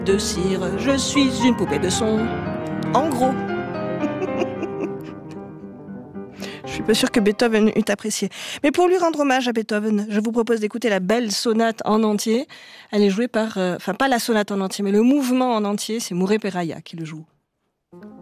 de cire, je suis une poupée de son. En gros. Je suis pas sûre que Beethoven eût apprécié. Mais pour lui rendre hommage à Beethoven, je vous propose d'écouter la belle sonate en entier. Elle est jouée par... Enfin, pas la sonate en entier, mais le mouvement en entier, c'est Mouré Peraya qui le joue.